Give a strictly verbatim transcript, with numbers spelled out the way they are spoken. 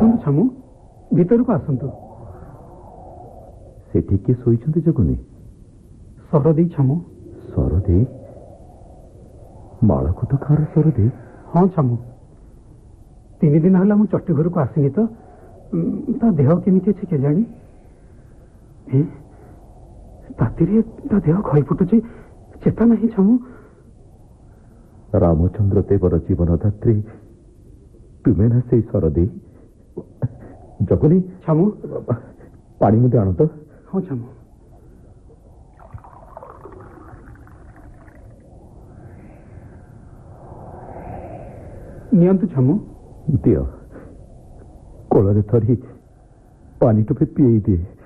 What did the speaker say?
आसतु छमु भीतर को आसतु। सेठी किए शोइछन्ति जगुनी? सरदे छमु। सरदे माला को तो खार सरदे? हाँ छमु तीन दिन हला मु चट्टी घर को आसनी तो ता देह केमिति अछि के जानी ए तातिरे ता देह खई फुटुची चेता नहीं छमु। रामचंद्र देवर जीवन दात्री तुम्हें ना से सरदे जगुनी छमु पानी मुझे आनो तो। हाँ छमु नियंतु छमु दियो कोଳରେ थरी पानी टोपे पिए दिए।